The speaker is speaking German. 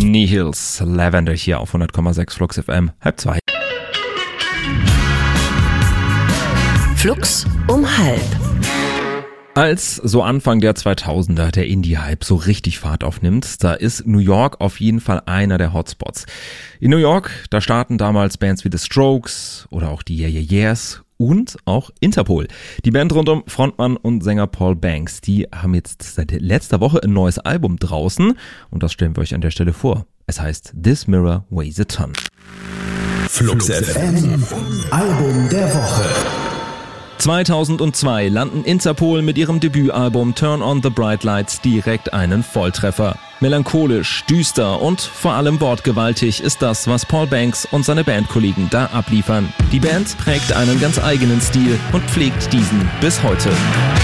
Nihils, Lavender hier auf 100,6 Flux FM, 1:30. Flux um 1:30. Als so Anfang der 2000er der Indie-Hype so richtig Fahrt aufnimmt, da ist New York auf jeden Fall einer der Hotspots. In New York, da starten damals Bands wie The Strokes oder auch die Yeah Yeah Yeahs und auch Interpol. Die Band rund um Frontmann und Sänger Paul Banks, die haben jetzt seit letzter Woche ein neues Album draußen und das stellen wir euch an der Stelle vor. Es heißt This Mirror Weighs a Ton. Flux FM, Album der Woche. 2002 landen Interpol mit ihrem Debütalbum Turn on the Bright Lights direkt einen Volltreffer. Melancholisch, düster und vor allem wortgewaltig ist das, was Paul Banks und seine Bandkollegen da abliefern. Die Band prägt einen ganz eigenen Stil und pflegt diesen bis heute.